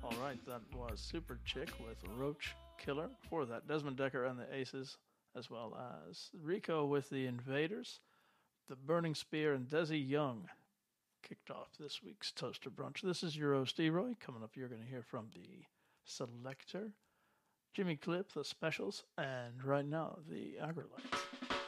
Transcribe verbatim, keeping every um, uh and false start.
All right, that was Super Chick with Roach Killer. Before that, Desmond Decker and the Aces, as well as Rico with the Invaders. The Burning Spear and Desi Young kicked off this week's Toaster Brunch. This is your host, Roy. Coming up, you're going to hear from the Selector, Jimmy Clip, the Specials, and right now, the Agrolites.